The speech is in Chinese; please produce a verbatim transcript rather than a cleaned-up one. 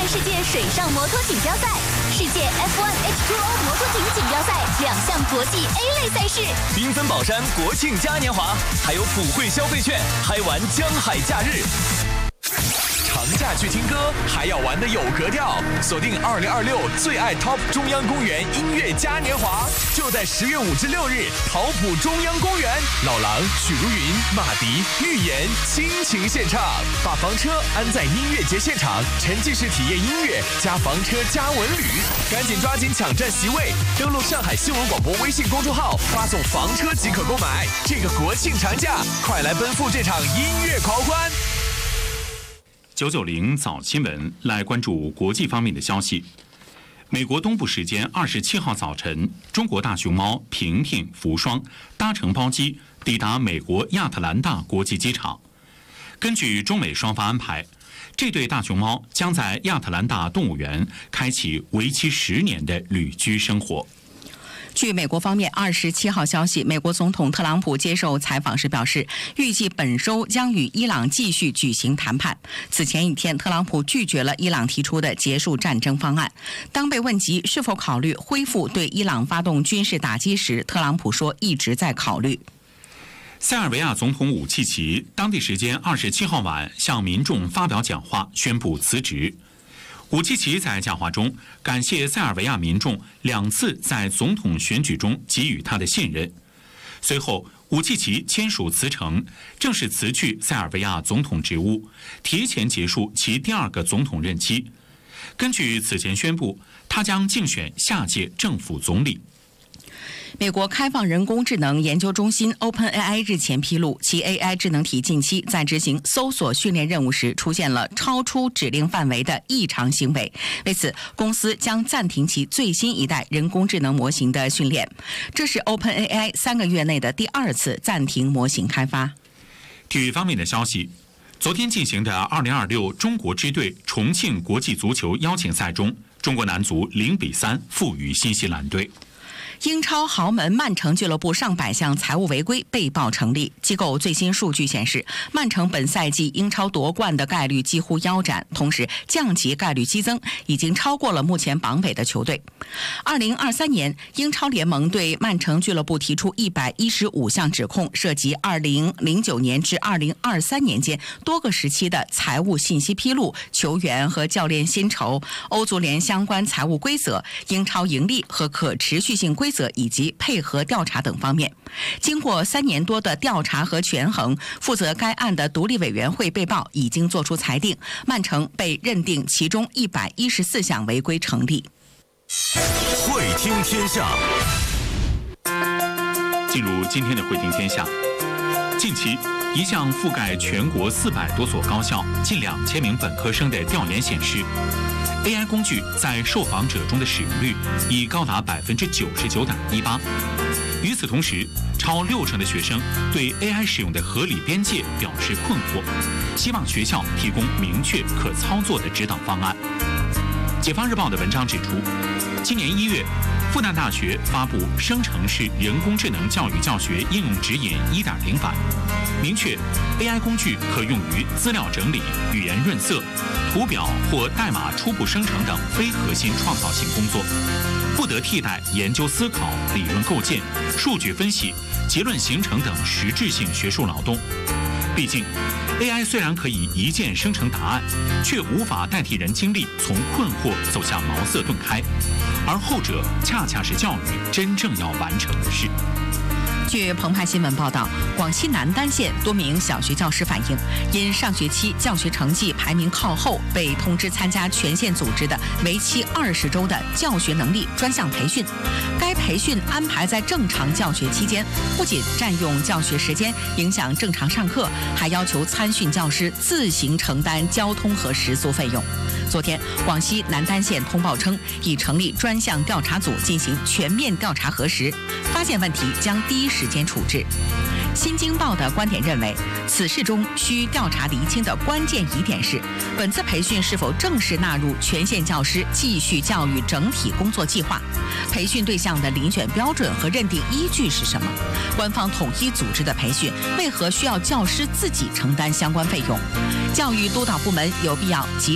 世界水上摩托锦标赛、世界 F 一 H 二 O 摩托艇锦标赛两项国际 A 类赛事， 缤纷宝山国庆嘉年华，还有普惠消费券，嗨玩江海假日。长假去听歌，还要玩的有格调，锁定二零二六最爱 Top 中央公园音乐嘉年华，就在十月五至六日，桃浦中央公园，老狼、许茹芸、马迪、预言倾情献唱，把房车安在音乐节现场，沉浸式体验音乐加房车加文旅，赶紧抓紧抢占席位，登录上海新闻广播微信公众号，发送房车即可购买。这个国庆长假，快来奔赴这场音乐狂欢！ 九九零早新闻来关注国际方面的消息。美国东部时间二十七号早晨，中国大熊猫平平福双搭乘包机抵达美国亚特兰大国际机场。根据中美双方安排，这对大熊猫将在亚特兰大动物园开启为期十年的旅居生活。 据美国方面二十七号消息，美国总统特朗普接受采访时表示，预计本周将与伊朗继续举行谈判。此前一天，特朗普拒绝了伊朗提出的结束战争方案。当被问及是否考虑恢复对伊朗发动军事打击时，特朗普说一直在考虑。 塞尔维亚总统武契奇当地时间二十七号晚向民众发表讲话，宣布辞职。武契奇在讲话中感谢塞尔维亚民众两次在总统选举中给予他的信任。随后，武契奇签署辞呈，正式辞去塞尔维亚总统职务，提前结束其第二个总统任期。根据此前宣布，他将竞选下届政府总理。 美国开放人工智能研究中心 OpenAI 日前披露，其 A I 智能体近期在执行搜索训练任务时出现了超出指令范围的异常行为。为此，公司将暂停其最新一代人工智能模型的训练。这是 OpenAI 三个月内的第二次暂停模型开发。 体育方面的消息，昨天进行的二零二六中国支队重庆国际足球邀请赛中，中国男足零比三负于新西兰队。 英超豪门曼城俱乐部上百项财务违规被曝成立。机构最新数据显示，曼城本赛季英超夺冠的概率几乎腰斩，同时降级概率激增，已经超过了目前榜尾的球队。二零二三年，英超联盟对曼城俱乐部提出一百一十五项指控，涉及二零零九年至二零二三年间多个时期的财务信息披露、球员和教练薪酬、欧足联相关财务规则、英超盈利和可持续性规则规则以及配合调查等方面。经过三年多的调查和权衡，负责该案的独立委员会被曝已经作出裁定，曼城被认定其中一百一十四项违规成立。 会听天下， 进入今天的会听天下。近期，一项覆盖全国四百多所高校、近两千名本科生的调研显示，A I 工具在受访者中的使用率已高达百分之九十九点一八。与此同时，超六成的学生对 A I 使用的合理边界表示困惑，希望学校提供明确可操作的指导方案。解放日报的文章指出，今年一月，复旦大学发布《生成式人工智能教育教学应用指引 一点零 版》，明确 A I 工具可用于资料整理、语言润色、图表或代码初步生成等非核心创造性工作，不得替代研究思考、理论构建、数据分析、结论形成等实质性学术劳动。毕竟 A I 虽然可以一键生成答案，却无法代替人精力从困惑走向茅塞顿开，而后者恰恰是教育真正要完成的事。 据澎湃新闻报道，广西南丹县多名小学教师反映，因上学期教学成绩排名靠后，被通知参加全县组织的为期二十周的教学能力专项培训。该培训安排在正常教学期间，不仅占用教学时间，影响正常上课，还要求参训教师自行承担交通和食宿费用。昨天，广西南丹县通报称，已成立专项调查组进行全面调查核实，发现问题将第一时间处置。新京报的观点认为，此事中需调查厘清的关键疑点是，本次培训是否正式纳入全县教师继续教育整体工作计划？培训对象的遴选标准和认定依据是什么？官方统一组织的培训，为何需要教师自己承担相关费用？教育督导部门有必要及